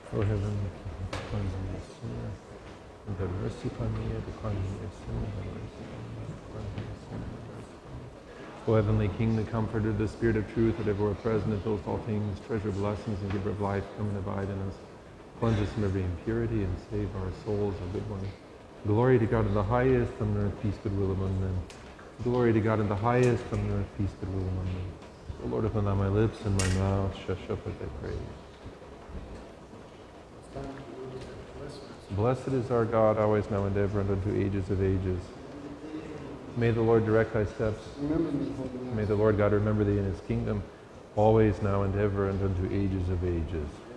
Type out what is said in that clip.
O Heavenly King, cleanse me a sinner, and have mercy upon me, and upon me a sinner, and have mercy upon me, and upon me a sinner, and have mercy upon me. O Heavenly King, the Comforter, the Spirit of truth, that ever present and fills all things, treasure blessings and giver of life, come and abide in us. Cleanse us from every impurity and save our souls, O good one. Glory to God in the highest, on earth peace, goodwill among men. Glory to God in the highest, on earth peace, goodwill among men. O Lord, open thou my lips, and my mouth shall shout forth thy praise. Blessed is our God, always, now, and ever, and unto ages of ages. May the Lord direct thy steps. Remember me, Holy May the Lord God remember thee in his kingdom, always, now, and ever, and unto ages of ages.